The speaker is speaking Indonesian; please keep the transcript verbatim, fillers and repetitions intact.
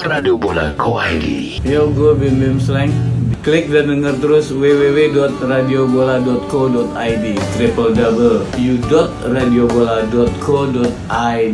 radiobola dot co dot i d. Yo, gue Bim Bim Slang. Klik dan denger terus w w w dot radiobola dot co dot i d, triple w w w dot radiobola dot co dot i d.